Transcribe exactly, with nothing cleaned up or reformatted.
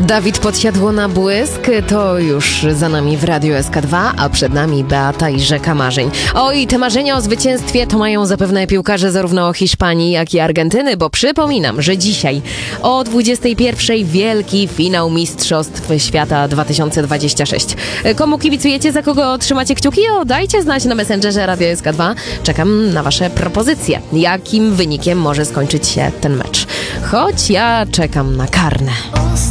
Dawid podsiadło na błysk, to już za nami w Radiu S K dwa, a przed nami Beata i Rzeka Marzeń. Oj, te marzenia o zwycięstwie to mają zapewne piłkarze zarówno Hiszpanii, jak i Argentyny, bo przypominam, że dzisiaj o dwudziestej pierwszej wielki finał Mistrzostw Świata dwa tysiące dwudziesty szósty. Komu kibicujecie, za kogo trzymacie kciuki? O, dajcie znać na Messengerze Radia S K dwa. Czekam na wasze propozycje. Jakim wynikiem może skończyć się ten mecz? Choć ja czekam na karne.